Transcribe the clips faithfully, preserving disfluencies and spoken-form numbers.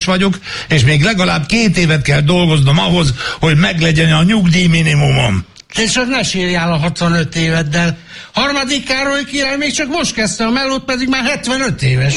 vagyok, és még legalább két évet kell dolgoznom ahhoz, hogy meglegyen a nyugdíj minimumom. Te csak ne sírjál a hatvanöt éveddel. Harmadik Károly király még csak most kezdte a mellót, pedig már hetvenöt éves.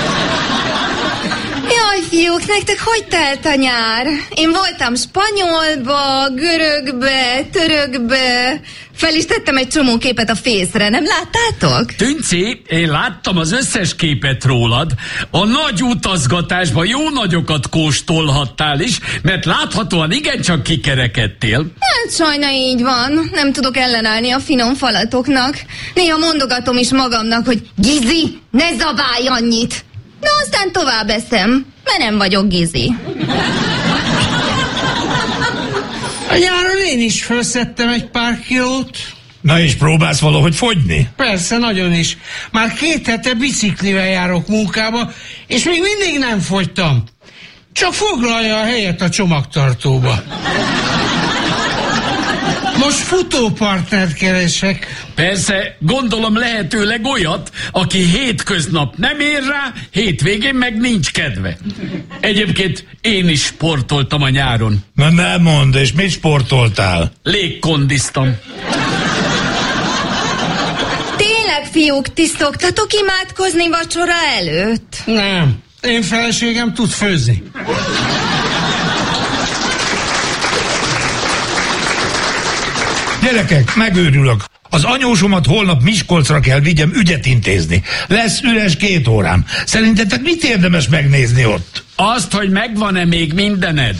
Jaj, fiúk, nektek hogy telt a nyár? Én voltam spanyolba, görögbe, törökbe, fel is tettem egy csomó képet a Face-re, nem láttátok? Tünci, én láttam az összes képet rólad. A nagy utazgatásban jó nagyokat kóstolhattál is, mert láthatóan igencsak kikerekedtél. Hát sajna így van, nem tudok ellenállni a finom falatoknak. Néha mondogatom is magamnak, hogy Gizi, ne zabálj annyit! De aztán tovább eszem, mert nem vagyok Gizi. A nyáron én is felszettem egy pár kilót. Na és próbálsz valahogy fogyni? Persze, nagyon is. Már két hete biciklivel járok munkába, és még mindig nem fogytam. Csak foglalja a helyet a csomagtartóba. Most futópartnert keresek. Persze, gondolom lehetőleg olyat, aki hétköznap nem ér rá, hétvégén meg nincs kedve. Egyébként én is sportoltam a nyáron. Na nem mondd, és mit sportoltál? Légkondiztam. Tényleg, fiúk, ti szoktatok imádkozni vacsora előtt? Nem, én feleségem tud főzni. Gyerekek, megőrülök. Az anyósomat holnap Miskolcra kell vigyem ügyet intézni. Lesz üres két órám. Szerintetek mit érdemes megnézni ott? Azt, hogy megvan-e még mindened.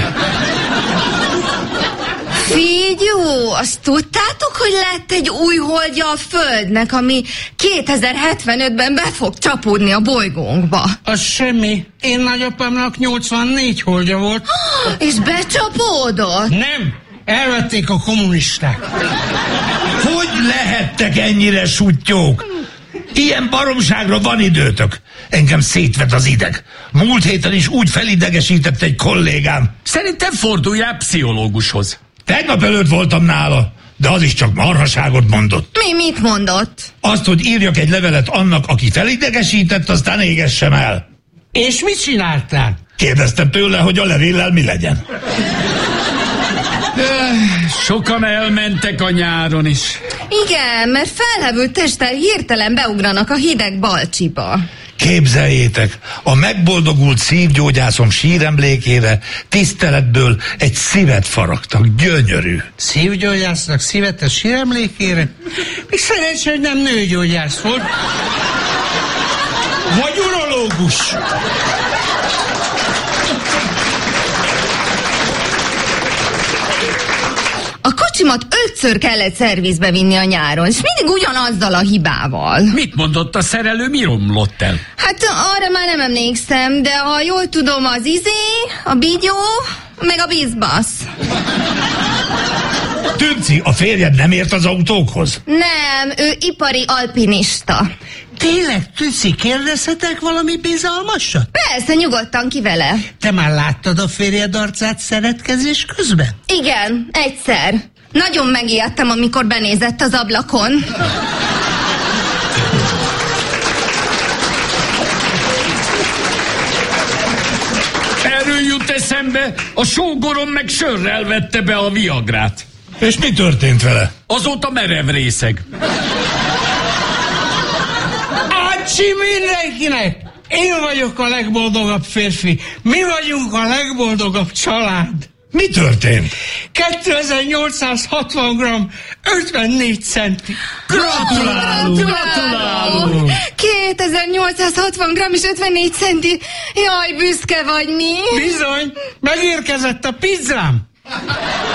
Figyú, azt tudtátok, hogy lett egy új holdja a Földnek, ami kétezer-hetvenötben be fog csapódni a bolygónkba? Az semmi. Én nagyapámnak nyolcvannégy holdja volt. És becsapódott? Nem, elvették a kommunisták. Hogy lehettek ennyire suttyók? Ilyen baromságra van időtök. Engem szétvet az ideg. Múlt héten is úgy felidegesített egy kollégám. Szerintem forduljál pszichológushoz. Tegnap előtt voltam nála, de az is csak marhaságot mondott. Mi mit mondott? Azt, hogy írjak egy levelet annak, aki felidegesített, aztán égessem el. És mit csináltál? Kérdeztem tőle, hogy a levéllel mi legyen. Sokan elmentek a nyáron is. Igen, mert felhevült testtel hirtelen beugranak a hideg Balcsiba. Képzeljétek, a megboldogult szívgyógyászom síremlékére tiszteletből egy szívet faragtak, gyönyörű. Szívgyógyásznak szívet a síremlékére? Még szerencsé, hogy nem nőgyógyász volt. Vagy urológus. A kocsimat ötször kellett szervizbe vinni a nyáron, és mindig ugyanazzal a hibával. Mit mondott a szerelő, mi romlott el? Hát arra már nem emlékszem, de ha jól tudom, az izé, a bigyó, meg a bizbasz. Tünci, a férjed nem ért az autókhoz? Nem, ő ipari alpinista. Tényleg, Tüci, kérdezhetek valami bizalmasat? Persze, nyugodtan ki vele. Te már láttad a férjed arcát szeretkezés közben? Igen, egyszer. Nagyon megijedtem, amikor benézett az ablakon. Erről jut eszembe, a sógorom meg sörrel vette be a viagrát. És mi történt vele? Azóta merev részeg. Ácsi mindenkinek! Én vagyok a legboldogabb férfi. Mi vagyunk a legboldogabb család. Mi történt? kétezer-nyolcszázhatvan gramm, ötvennégy centi. Gratulálunk! Gratulálunk! kétezer-nyolcszázhatvan gramm és ötvennégy centi. Jaj, büszke vagy mi? Bizony, megérkezett a pizzám.